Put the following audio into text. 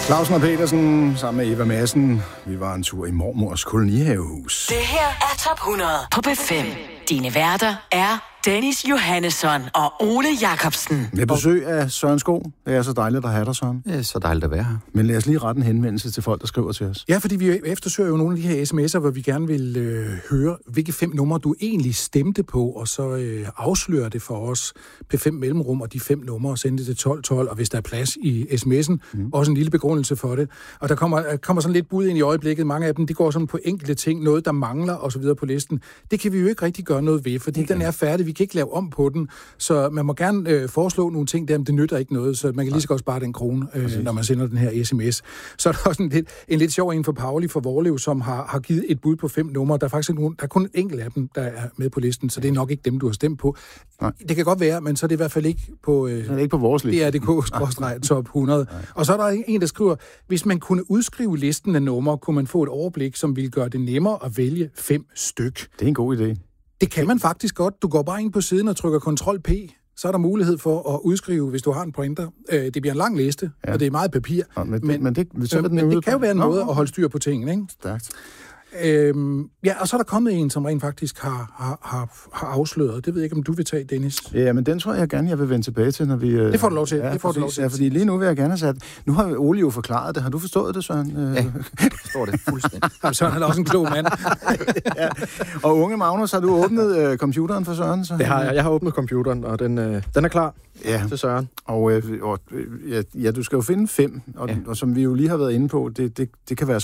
Clausen og Petersen sammen med Eva Madsen. Vi var en tur i mormors kolonihavehus. Det her er Top 100 på B5. Dine værter er Dennis Johannesson og Ole Jacobsen. Med besøg af Søren Sko. Det er så dejligt at have dig, Søren. Det er så dejligt at være her. Men lad os lige rette en henvendelse til folk, der skriver til os. Ja, fordi vi eftersøger jo nogle af de her sms'er, hvor vi gerne vil høre, hvilke 5 numre du egentlig stemte på, og så afsløre det for os på 5 mellemrum, og de 5 numre, og sende det til 1212, og hvis der er plads i sms'en, også en lille begrundelse for det. Og der kommer sådan lidt bud ind i øjeblikket. Mange af dem, de går sådan på enkelte ting, noget der mangler, og så videre på listen. Det kan vi jo ikke rigtig gøre noget ved, fordi den er færdig. Vi kan ikke lave om på den, så man må gerne foreslå nogle ting der, men det nytter ikke noget, så man kan lige så godt spare den krone, når man sender den her sms. Så er der også en lidt sjov en for Pauli fra Vorlev, som har givet et bud på 5 numre. Der er faktisk der er kun en enkelt af dem, der er med på listen, så det er nok ikke dem, du har stemt på. Nej. Det kan godt være, men så er det i hvert fald ikke på, ikke på vores liste. DRDK/top 100. Og så er der en, der skriver, hvis man kunne udskrive listen af numre, kunne man få et overblik, som ville gøre det nemmere at vælge 5 styk. Det er en god idé. Det kan man faktisk godt. Du går bare ind på siden og trykker Ctrl+P, så er der mulighed for at udskrive, hvis du har en printer. Det bliver en lang liste, og det er meget papir. Ja, men det kan jo være en måde at holde styr på tingene, ikke? Stærkt. Ja, og så er der kommet en, som rent faktisk har afsløret. Det ved jeg ikke, om du vil tage, Dennis. Ja, men den tror jeg vil vende tilbage til, når vi... Det får du lov til. Ja, fordi lige nu vil jeg gerne have sat... Nu har Ole jo forklaret det. Har du forstået det, Søren? Ja, jeg forstår det fuldstændig. Søren er også en klog mand. Ja. Og unge Magnus, har du åbnet computeren for Søren? Så? Det har jeg. Jeg har åbnet computeren, og den er klar til Søren. Og du skal jo finde 5, og som vi jo lige har været inde på, det kan være